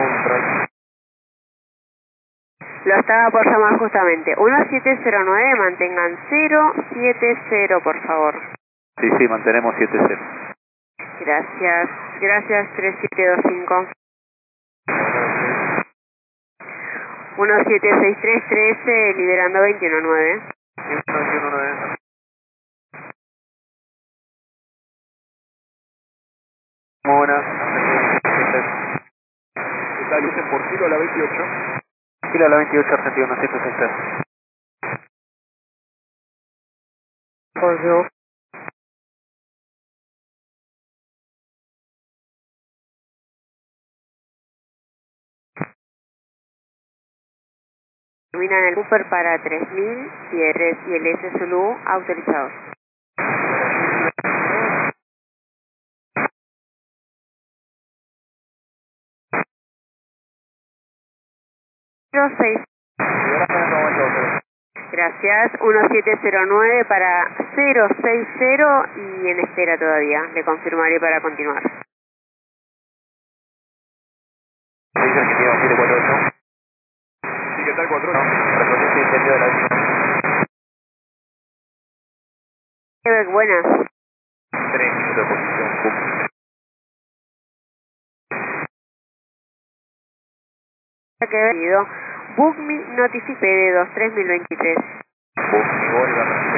Lo estaba por llamar justamente. 1709, mantengan 070, por favor. Sí, sí, mantenemos 70. Gracias. Gracias, 3725. 176313, liberando 219. 21.9. Muy buenas. Está Lucen por kilo a la 28. Kilo a la 28, Argentina 763. Pollo. Terminan el Cooper para 3000, cierres y el S Zulu autorizados. 06. Gracias. 1709 para 060 y en espera todavía. Le confirmaré para continuar. Sí, Argentina 748. Sí, ¿qué tal 48? Reproduce incendio de la Quebec, buenas. 3 minutos de posición. Quebec. Book me notifique PD 23023. Book me, Volga.